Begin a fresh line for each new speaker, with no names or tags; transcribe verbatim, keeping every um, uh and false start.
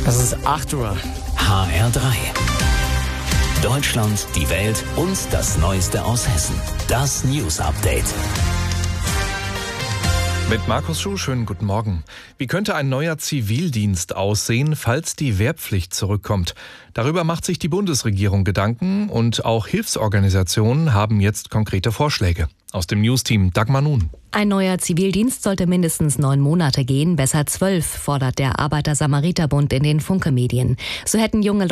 Es ist acht Uhr.
H R drei. Deutschland, die Welt und das Neueste aus Hessen. Das News Update.
Mit Markus Schuh, schönen guten Morgen. Wie könnte ein neuer Zivildienst aussehen, falls die Wehrpflicht zurückkommt? Darüber macht sich die Bundesregierung Gedanken und auch Hilfsorganisationen haben jetzt konkrete Vorschläge. Aus dem News-Team Dagmar Nun.
Ein neuer Zivildienst sollte mindestens neun Monate gehen, besser zwölf, fordert der Arbeiter-Samariter-Bund in den Funke-Medien. So hätten junge